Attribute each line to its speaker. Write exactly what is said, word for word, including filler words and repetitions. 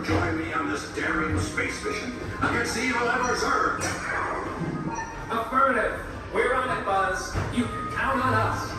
Speaker 1: join me on this daring space mission against the evil Emperor's Earth?
Speaker 2: Affirmative. We're on it, Buzz. You can count on us.